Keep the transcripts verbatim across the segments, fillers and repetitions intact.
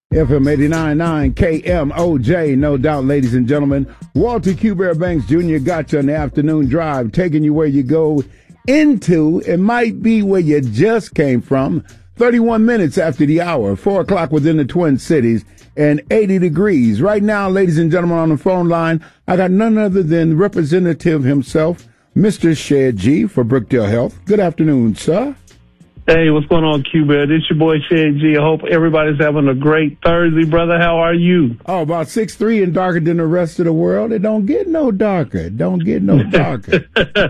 F M eighty-nine point nine K M O J, no doubt, ladies and gentlemen. Walter Q. Bear Banks Junior got you on the afternoon drive, taking you where you go into. It might be where you just came from. thirty-one minutes after the hour, four o'clock within the Twin Cities, and eighty degrees. Right now, ladies and gentlemen, on the phone line, I got none other than Representative himself, Mister Shed G for Brookdale Health. Good afternoon, sir. Hey, what's going on, Q-Bear? This your boy, Shed G. I hope everybody's having a great Thursday, brother. How are you? Oh, about six three and darker than the rest of the world. It don't get no darker. It don't get no darker.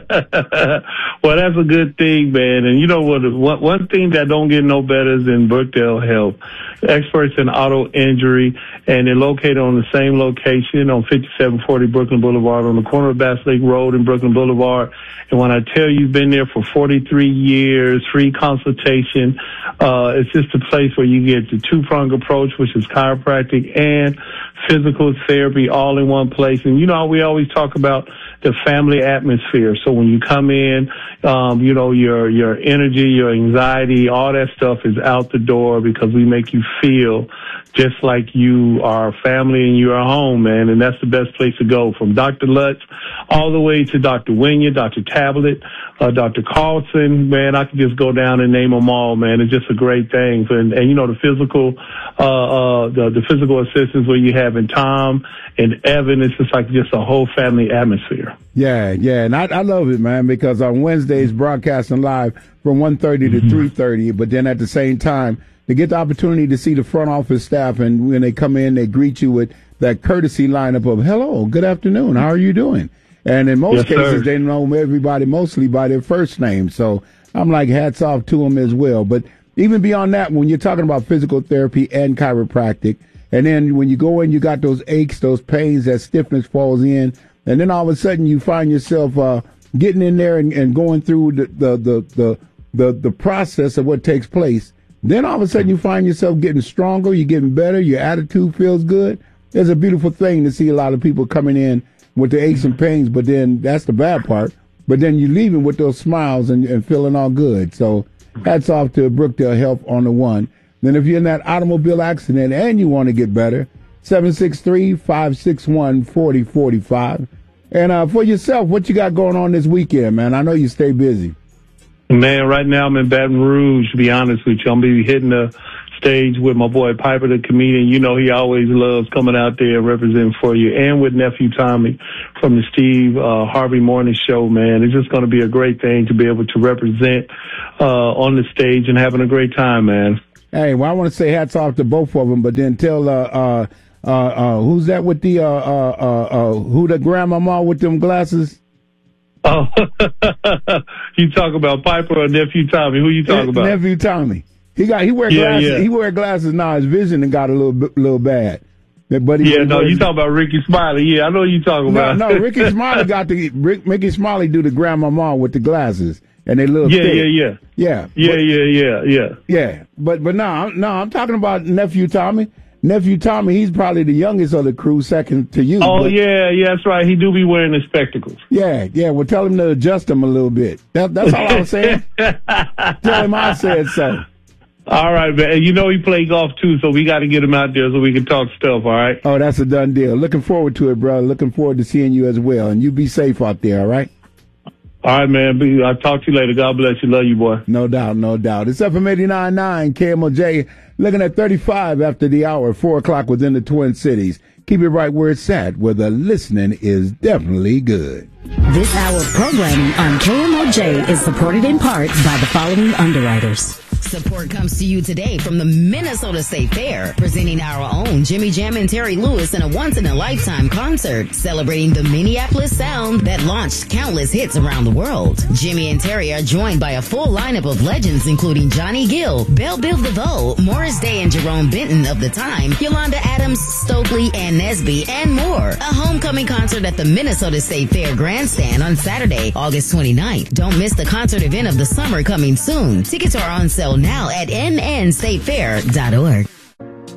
Well, that's a good thing, man. And you know what? One, one thing that don't get no better is in Brookdale Health. Experts in auto injury, and they're located on the same location on fifty-seven forty Brooklyn Boulevard on the corner of Bass Lake Road and Brooklyn Boulevard. And when I tell you, you've been there for forty-three years, free consultation. Uh, it's just a place where you get the two-pronged approach, which is chiropractic and physical therapy all in one place. And you know, we always talk about the family atmosphere. So when you come in, um, you know, your, your energy, your anxiety, all that stuff is out the door because we make you feel just like you are family and you are home, man. And that's the best place to go, from Doctor Lutz all the way to Doctor Winya, Doctor Tablet, uh, Doctor Carlson. Man, I could just go down and name them all, man. It's just a great thing. And, and you know, the physical, uh, uh, the, the physical assistance where you have in Tom and Evan, it's just like just a whole family atmosphere. Yeah, yeah. And I, I love it, man, because on Wednesdays, broadcasting live from one thirty to mm-hmm. three thirty, but then at the same time, to get the opportunity to see the front office staff, and when they come in, they greet you with that courtesy lineup of, hello, good afternoon, how are you doing? And in most yes, cases, sir. They know everybody mostly by their first name. So I'm like, hats off to them as well. But even beyond that, when you're talking about physical therapy and chiropractic, and then when you go in, you got those aches, those pains, that stiffness falls in, and then all of a sudden you find yourself uh, getting in there and, and going through the the, the, the, the, the process of what takes place. Then all of a sudden you find yourself getting stronger, you're getting better, your attitude feels good. It's a beautiful thing to see a lot of people coming in with the aches and pains, but then that's the bad part. But then you're leaving with those smiles and, and feeling all good. So hats off to Brookdale Health on the one. Then if you're in that automobile accident and you want to get better, seven six three, five six one, four zero four five. And uh, for yourself, what you got going on this weekend, man? I know you stay busy. Man, right now I'm in Baton Rouge, to be honest with you. I'm going to be hitting the stage with my boy Piper, the comedian. You know, he always loves coming out there and representing for you, and with Nephew Tommy from the Steve uh, Harvey Morning Show, man. It's just going to be a great thing to be able to represent uh, on the stage and having a great time, man. Hey, well, I want to say hats off to both of them, but then tell, uh, uh, uh, uh, who's that with the, uh, uh, uh, uh, who the grandmama with them glasses? Oh, you talk about Piper or Nephew Tommy? Who you talking about? Nephew Tommy. He got he wear yeah, glasses. Yeah. He wear glasses now. His vision and got a little little bad. But he yeah, no, you talking about Ricky Smiley? Yeah, I know you talking no, about. No, Ricky Smiley got the Rick, Ricky Smiley do the grandmama with the glasses and they little yeah, thick. yeah, yeah, yeah, yeah, but, yeah, yeah, yeah, yeah. But but no, no, I'm talking about Nephew Tommy. Nephew Tommy, he's probably the youngest of the crew, second to you. Oh, but, yeah, yeah, that's right. He do be wearing the spectacles. Yeah, yeah. Well, tell him to adjust them a little bit. That, that's all I was saying. Tell him I said so. All right, man. And you know he played golf, too, so we got to get him out there so we can talk stuff, all right? Oh, that's a done deal. Looking forward to it, brother. Looking forward to seeing you as well. And you be safe out there, all right? All right, man. I'll talk to you later. God bless you. Love you, boy. No doubt, no doubt. It's F M eighty-nine point nine K M O J, looking at thirty-five after the hour, four o'clock within the Twin Cities. Keep it right where it's at, where the listening is definitely good. This hour of programming on K M O J is supported in part by the following underwriters. Support comes to you today from the Minnesota State Fair, presenting our own Jimmy Jam and Terry Lewis in a once-in-a-lifetime concert, celebrating the Minneapolis sound that launched countless hits around the world. Jimmy and Terry are joined by a full lineup of legends, including Johnny Gill, Belle Biv DeVoe, Morris Day and Jerome Benton of the time, Yolanda Adams, Stokely, and Nesby, and more. A homecoming concert at the Minnesota State Fair Grandstand on Saturday, August twenty-ninth. Don't miss the concert event of the summer coming soon. Tickets are on sale now at n n state fair dot org.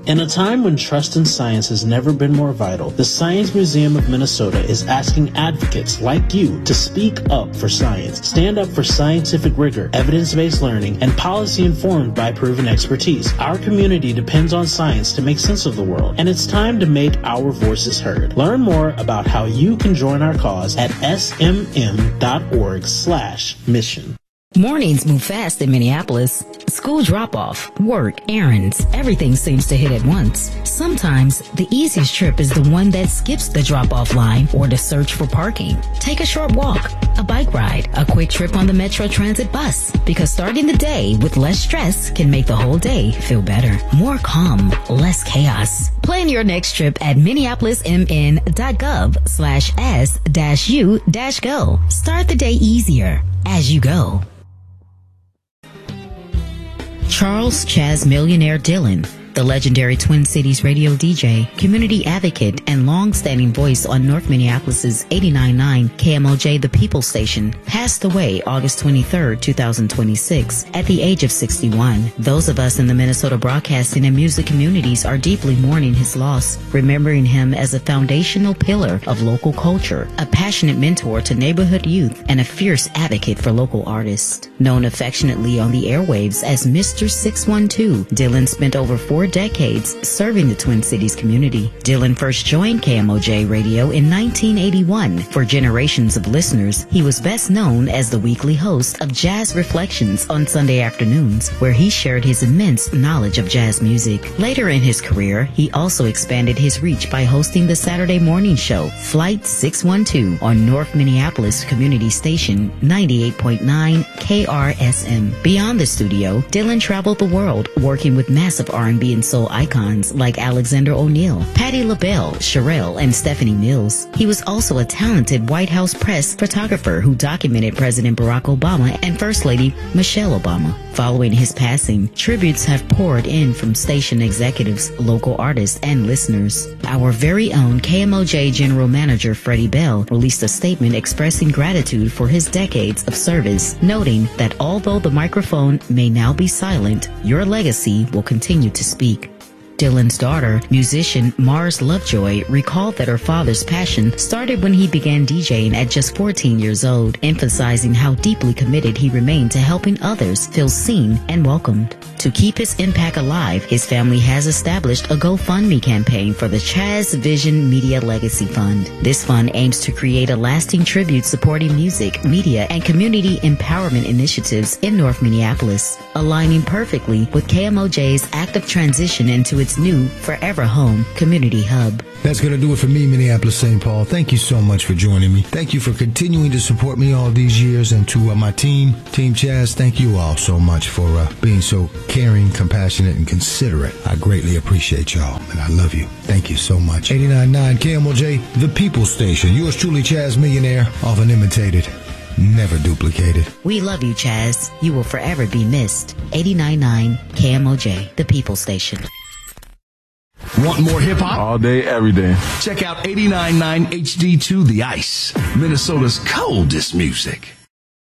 In a time when trust in science has never been more vital, the Science Museum of Minnesota is asking advocates like you to speak up for science. Stand up for scientific rigor, evidence-based learning, and policy informed by proven expertise. Our community depends on science to make sense of the world, and it's time to make our voices heard. Learn more about how you can join our cause at smm.org slash mission. Mornings move fast in Minneapolis. School drop-off, work, errands, everything seems to hit at once. Sometimes, the easiest trip is the one that skips the drop-off line or the search for parking. Take a short walk, a bike ride, a quick trip on the Metro Transit bus, because starting the day with less stress can make the whole day feel better. More calm, less chaos. Plan your next trip at minneapolismn.gov slash s dash u dash go. Start the day easier as you go. Charles Chaz Millionaire Dillon, the legendary Twin Cities radio D J, community advocate, and long-standing voice on North Minneapolis's eighty-nine point nine K M O J The People Station, passed away August twenty-third, twenty twenty-six, at the age of sixty-one. Those of us in the Minnesota broadcasting and music communities are deeply mourning his loss, remembering him as a foundational pillar of local culture, a passionate mentor to neighborhood youth, and a fierce advocate for local artists. Known affectionately on the airwaves as Mister six one two, Dillon spent over four decades serving the Twin Cities community. Dillon first joined K M O J Radio in nineteen eighty-one. For generations of listeners, he was best known as the weekly host of Jazz Reflections on Sunday afternoons, where he shared his immense knowledge of jazz music. Later in his career, he also expanded his reach by hosting the Saturday morning show, Flight six one two, on North Minneapolis Community Station ninety-eight point nine K R S M. Beyond the studio, Dillon traveled the world, working with massive R and B and soul icons like Alexander O'Neal, Patti LaBelle, Sherelle, and Stephanie Mills. He was also a talented White House press photographer who documented President Barack Obama and First Lady Michelle Obama. Following his passing, tributes have poured in from station executives, local artists, and listeners. Our very own K M O J General Manager Freddie Bell released a statement expressing gratitude for his decades of service, noting that although the microphone may now be silent, your legacy will continue to speak. Dillon's daughter, musician Mars Lovejoy, recalled that her father's passion started when he began DJing at just fourteen years old, emphasizing how deeply committed he remained to helping others feel seen and welcomed. To keep his impact alive, his family has established a GoFundMe campaign for the Chaz Vision Media Legacy Fund. This fund aims to create a lasting tribute supporting music, media, and community empowerment initiatives in North Minneapolis, aligning perfectly with K M O J's active transition into its new Forever Home community hub. That's going to do it for me, Minneapolis Saint Paul. Thank you so much for joining me. Thank you for continuing to support me all these years. And to uh, my team, Team Chaz, thank you all so much for uh, being so caring, compassionate, and considerate. I greatly appreciate y'all, and I love you. Thank you so much. eighty-nine point nine K M O J, The People Station. Yours truly, Chaz Millionaire, often imitated, never duplicated. We love you, Chaz. You will forever be missed. eighty-nine point nine K M O J, The People Station. Want more hip-hop? All day, every day. Check out eighty-nine point nine H D two The Ice, Minnesota's coldest music.